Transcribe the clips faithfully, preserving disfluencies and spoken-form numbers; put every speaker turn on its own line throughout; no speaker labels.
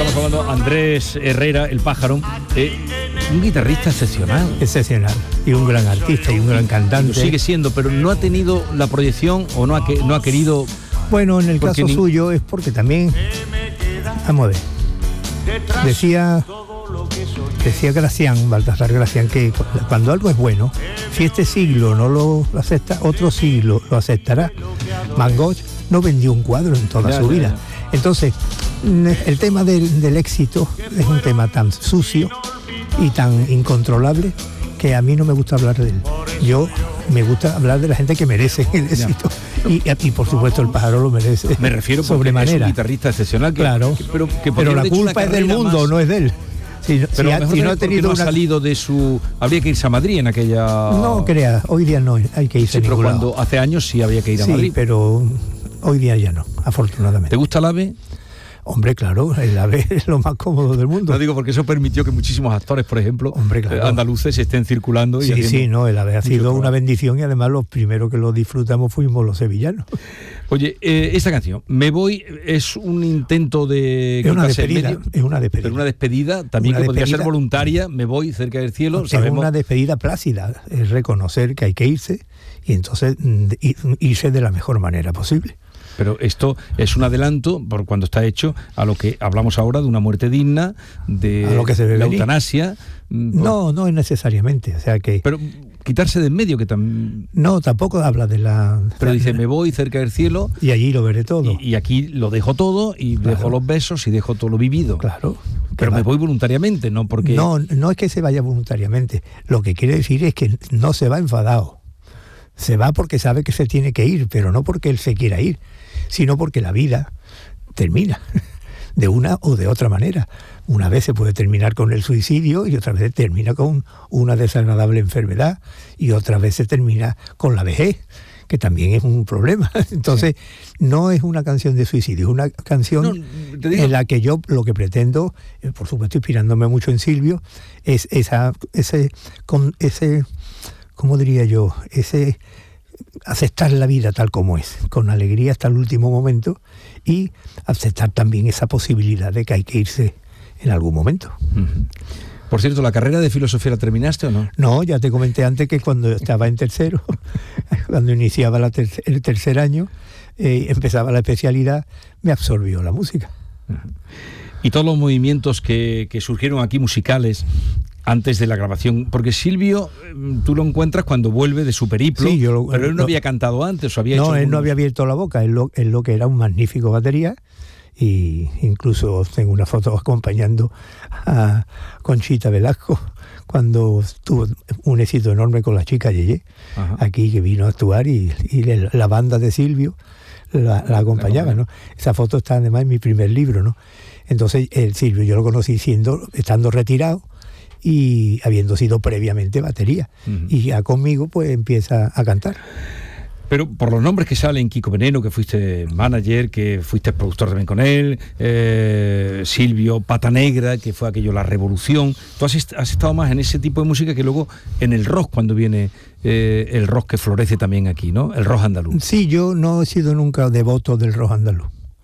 Estamos hablando de Andrés Herrera, el Pájaro, eh, un guitarrista excepcional.
Excepcional, y un gran artista y un gran cantante.
Lo sigue siendo, pero no ha tenido la proyección o no ha, que, no ha querido...
Bueno, en el caso ni... suyo es porque también... Vamos a ver. Decía... Decía Gracián, Baltasar Gracián, que cuando algo es bueno, si este siglo no lo acepta, otro siglo lo aceptará. Van Gogh no vendió un cuadro en toda ya, su vida. Ya. Entonces, el tema del, del éxito es un tema tan sucio y tan incontrolable que a mí no me gusta hablar de él. Yo me gusta hablar de la gente que merece el éxito. Y, y por supuesto el Pájaro lo merece.
Me refiero sobremanera. Es un guitarrista excepcional. Que,
claro,
que, pero, que
pero la culpa es del mundo, más... no es de él. Si,
pero
si,
a lo mejor
si
no ha tenido no una... ha salido de su... Habría que irse a Madrid en aquella...
No crea, hoy día no hay que irse
sí,
a
pero
ningún
cuando
lado.
Hace años sí había que ir a
sí,
Madrid.
Pero hoy día ya no, afortunadamente.
¿Te gusta el AVE?
Hombre, claro, el AVE es lo más cómodo del mundo.
No digo porque eso permitió que muchísimos actores, por ejemplo, Hombre, claro. andaluces estén circulando.
Sí,
y
sí, no, el AVE ha sido una bendición y además los primeros que lo disfrutamos fuimos los sevillanos.
Oye, eh, esta canción, Me Voy, es un intento de...
Es una despedida, es una despedida.
Pero una despedida, también una que despedida, podría ser voluntaria, me voy cerca del cielo.
Es
sabemos...
una despedida plácida, es reconocer que hay que irse y entonces irse de la mejor manera posible.
Pero esto es un adelanto, por cuando está hecho, a lo que hablamos ahora de una muerte digna, de
a lo que se debe
la
venir.
Eutanasia.
No, no es necesariamente, o sea que...
Pero quitarse de en medio, que también...
No, tampoco habla de la...
Pero dice, me voy cerca del cielo...
Y allí lo veré todo.
Y, y aquí lo dejo todo, y claro. dejo los besos, y dejo todo lo vivido.
Claro.
Pero me voy voluntariamente, ¿no? Porque...
No, no es que se vaya voluntariamente. Lo que quiere decir es que no se va enfadado. Se va porque sabe que se tiene que ir, pero no porque él se quiera ir, sino porque la vida termina de una o de otra manera. Una vez se puede terminar con el suicidio y otra vez termina con una desagradable enfermedad y otra vez se termina con la vejez, que también es un problema. Entonces, sí. no es una canción de suicidio, es una canción no, te digo... en la que yo lo que pretendo, por supuesto inspirándome mucho en Silvio, es esa, ese, con ese, ¿cómo diría yo? Ese aceptar la vida tal como es, con alegría hasta el último momento y aceptar también esa posibilidad de que hay que irse en algún momento.
Uh-huh. Por cierto, ¿la carrera de filosofía la terminaste o no?
No, ya te comenté antes que cuando estaba en tercero, cuando iniciaba la ter- el tercer año, eh, empezaba la especialidad, me absorbió la música.
Uh-huh. Y todos los movimientos que, que surgieron aquí musicales antes de la grabación, porque Silvio, tú lo encuentras cuando vuelve de su periplo, sí, yo lo, pero él no lo, había cantado antes, o había
no,
hecho...
No, él
algunos...
no había abierto la boca, él lo, él lo que era un magnífico batería, y incluso tengo una foto acompañando a Conchita Velasco cuando tuvo un éxito enorme con la chica Yeye, Ajá. aquí que vino a actuar y, y la banda de Silvio la, la acompañaba, ¿no? Esa foto está además en mi primer libro, ¿no? Entonces el Silvio yo lo conocí siendo, estando retirado y habiendo sido previamente batería, uh-huh. y ya conmigo pues empieza a cantar.
Pero por los nombres que salen, Kiko Veneno, que fuiste manager, que fuiste productor también con él, eh, Silvio, Pata Negra, que fue aquello, La Revolución, tú has, est- has estado más en ese tipo de música que luego en el rock, cuando viene eh, el rock que florece también aquí, ¿no? El rock andaluz.
Sí, yo no he sido nunca devoto del rock andaluz.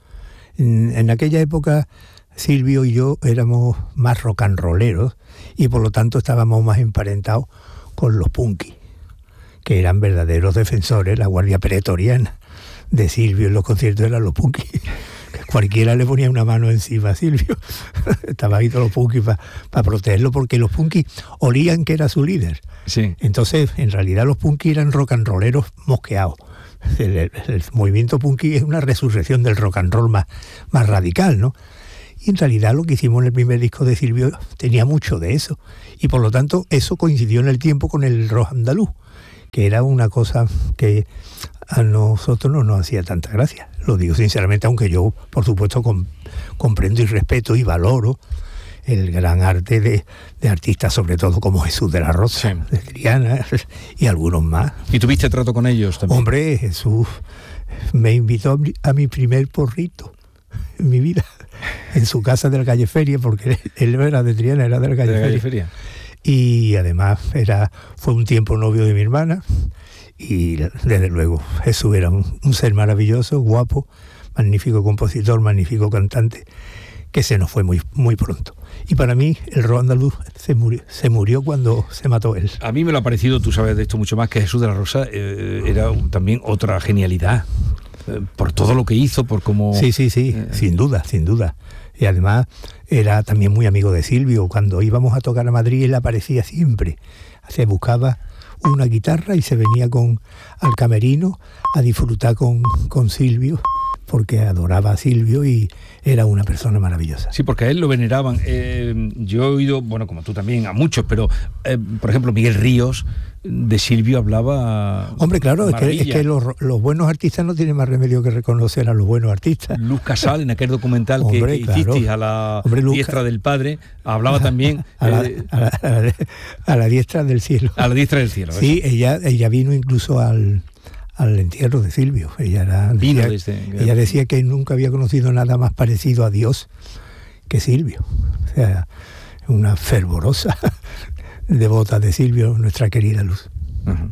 En, en aquella época Silvio y yo éramos más rock and rolleros y por lo tanto estábamos más emparentados con los punkis, que eran verdaderos defensores, la guardia pretoriana de Silvio en los conciertos eran los punkis. Cualquiera le ponía una mano encima a Silvio. Estaba ahí todos los punkis para pa protegerlo, porque los punkis olían que era su líder.
Sí.
Entonces, en realidad los punkis eran rock and rolleros mosqueados. El, el, el movimiento punky es una resurrección del rock and roll más, más radical, ¿no? Y en realidad lo que hicimos en el primer disco de Silvio tenía mucho de eso. Y por lo tanto, eso coincidió en el tiempo con el rock andaluz, que era una cosa que a nosotros no nos hacía tanta gracia. Lo digo sinceramente, aunque yo, por supuesto, com- comprendo y respeto y valoro el gran arte de, de artistas, sobre todo como Jesús de la Rosa, sí. de Triana y algunos más.
¿Y tuviste trato con ellos también?
Hombre, Jesús me invitó a mi, a mi primer porrito en mi vida, en su casa de la calle Feria, porque él era de Triana, era de la calle,
de la calle
Feria.
Feria.
Y además era fue un tiempo novio de mi hermana y desde luego Jesús era un, un ser maravilloso, guapo, magnífico compositor, magnífico cantante, que se nos fue muy, muy pronto. Y para mí el rock andaluz se murió, se murió cuando se mató él.
A mí me lo ha parecido, tú sabes de esto mucho más, que Jesús de la Rosa eh, era también otra genialidad, eh, por todo lo que hizo, por cómo...
Sí, sí, sí, eh, sin duda, sin duda. Y además era también muy amigo de Silvio. Cuando íbamos a tocar a Madrid, él aparecía siempre. Se buscaba una guitarra y se venía con al camerino a disfrutar con, con Silvio, porque adoraba a Silvio y era una persona maravillosa.
Sí, porque a él lo veneraban. Eh, yo he oído, bueno, como tú también, a muchos, pero, eh, por ejemplo, Miguel Ríos, de Silvio hablaba...
Hombre, claro, es que, es que los, los buenos artistas no tienen más remedio que reconocer a los buenos artistas.
Luz Casal, en aquel documental Hombre, que, que claro. hicisteis a la Hombre, diestra del padre, hablaba también...
A la, eh, a, la, a, la, a la diestra del cielo.
A la diestra del cielo.
Sí, ella, ella vino incluso al... al entierro de Silvio. Ella, era, decía, desde, ella decía que nunca había conocido nada más parecido a Dios que Silvio. O sea, una fervorosa devota de Silvio, nuestra querida Luz.
Uh-huh.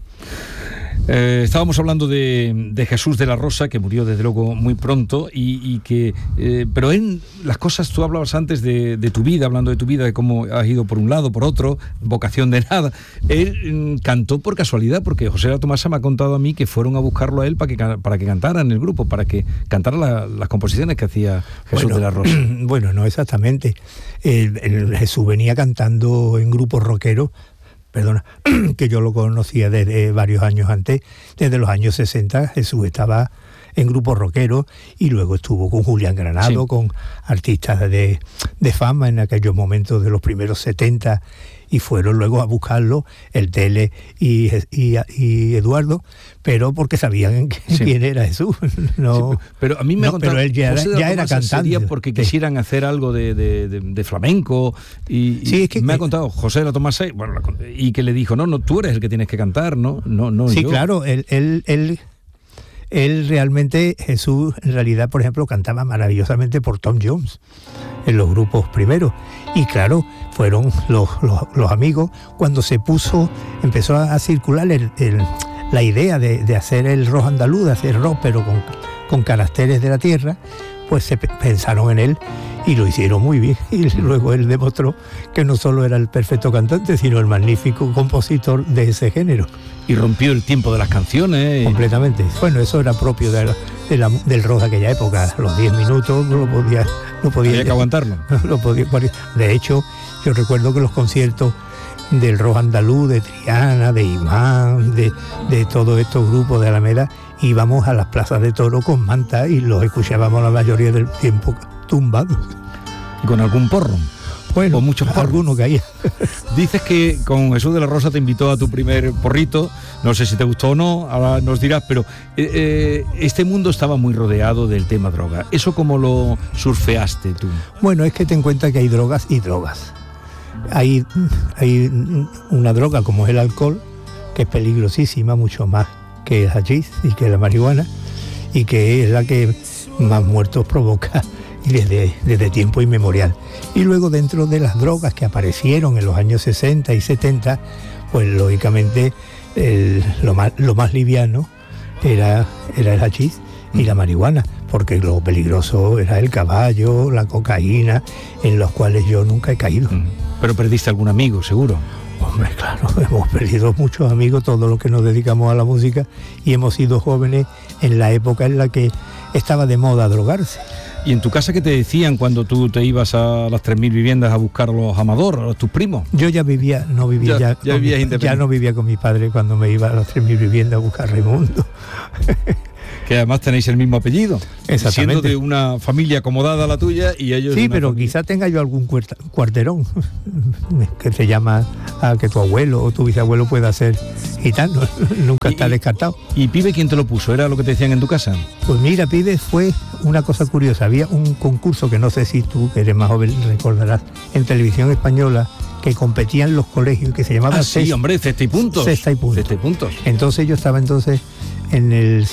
Eh, estábamos hablando de, de Jesús de la Rosa, que murió desde luego muy pronto, y, y que eh, pero en las cosas, tú hablabas antes de, de tu vida, hablando de tu vida, de cómo has ido por un lado, por otro, vocación de nada. Él mm, cantó por casualidad, porque José La Tomasa me ha contado a mí que fueron a buscarlo a él para que, para que cantara en el grupo, para que cantara la, las composiciones que hacía Jesús
bueno,
de la Rosa.
Bueno, no exactamente. El, el Jesús venía cantando en grupos rockeros, perdona, que yo lo conocía desde varios años antes. Desde los años sesenta Jesús estaba en grupos rockeros y luego estuvo con Julián Granado, sí. con artistas de, de fama en aquellos momentos de los primeros setenta, y fueron luego a buscarlo el Tele y, y, y Eduardo, pero porque sabían sí. quién era Jesús. No,
sí, pero a mí me
no,
ha contado,
pero él ya era, ya era cantante.
Porque quisieran hacer algo de, de, de, de flamenco y,
sí, es que,
me ha contado José de la Tomasa, bueno, y que le dijo, no, no, tú eres el que tienes que cantar, no, no, no
sí,
yo.
claro, él, él, él Él realmente, Jesús, en realidad, por ejemplo, cantaba maravillosamente por Tom Jones, en los grupos primeros. Y claro, fueron los, los, los amigos, cuando se puso, empezó a, a circular el, el, la idea de, de hacer el rock andaluz, de hacer rock, pero con, con caracteres de la tierra, pues se pensaron en él y lo hicieron muy bien. Y luego él demostró que no solo era el perfecto cantante, sino el magnífico compositor de ese género.
Y rompió el tiempo de las canciones.
Completamente. Bueno, eso era propio de la, de la, del rock de aquella época. Los diez minutos no lo podía... No podía
Había que aguantarlo.
No lo podía, de hecho, yo recuerdo que los conciertos del rock andaluz, de Triana, de Imán, de, de todos estos grupos de Alameda, íbamos a las plazas de toro con manta y los escuchábamos la mayoría del tiempo tumbados.
¿Y con algún porro?
Bueno,
o muchos porros.
Alguno caía.
Dices que con Jesús de la Rosa te invitó a tu primer porrito, no sé si te gustó o no, ahora nos dirás, pero eh, eh, este mundo estaba muy rodeado del tema droga. ¿Eso cómo lo surfeaste tú?
Bueno, es que ten en cuenta que hay drogas y drogas. Hay, hay una droga como es el alcohol, que es peligrosísima, mucho más que el hachís y que la marihuana, y que es la que más muertos provoca desde, desde tiempo inmemorial. Y luego, dentro de las drogas que aparecieron en los años sesenta y setenta, pues lógicamente el, lo, más, lo más liviano era, era el hachís y la marihuana, porque lo peligroso era el caballo, la cocaína, en los cuales yo nunca he caído.
Pero perdiste algún amigo, seguro.
Hombre, claro, hemos perdido muchos amigos, todos los que nos dedicamos a la música, y hemos sido jóvenes en la época en la que estaba de moda drogarse.
¿Y en tu casa qué te decían cuando tú te ibas a las tres mil viviendas a buscar a los Amador, a tus primos?
Yo ya vivía, no vivía ya,
ya, ya,
mi, ya no vivía con mi padre cuando me iba a las tres mil viviendas a buscar a Raimundo.
Que además tenéis el mismo apellido.
Exactamente.
Siendo de una familia acomodada la tuya y ellos...
Sí, pero
familia.
Quizá tenga yo algún cuarterón que se llama a que tu abuelo o tu bisabuelo pueda ser gitano. Nunca
y,
está descartado.
¿Y pibe quién te lo puso? ¿Era lo que te decían en tu casa?
Pues mira, pibe, fue una cosa curiosa. Había un concurso que no sé si tú, que eres más joven, recordarás, en Televisión Española, que competían los colegios, que se llamaba...
Ah, sí, Cesta, hombre, Cesta y Puntos.
Cesta y Puntos.
Cesta y Puntos.
Entonces yo estaba entonces en el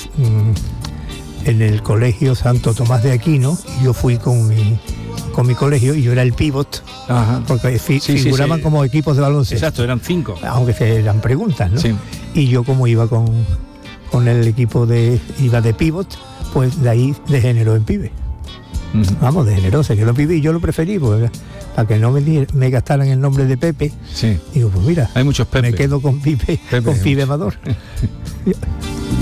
en el colegio Santo Tomás de Aquino, y yo fui con mi con mi colegio y yo era el pivot. Ajá. Porque fi, sí, figuraban sí, sí. como equipos de baloncesto.
Exacto, eran cinco.
Aunque se eran preguntas, ¿no?
Sí.
Y yo, como iba con, con el equipo de iba de pivot, pues de ahí degeneró en pibe. Uh-huh. Vamos, de generosa, que lo viví, yo lo preferí, pues, para que no me, me gastaran el nombre de Pepe.
Sí.
Digo, pues mira,
hay muchos Pepe.
Me quedo con Pipe, Pepe con Pipe Amador.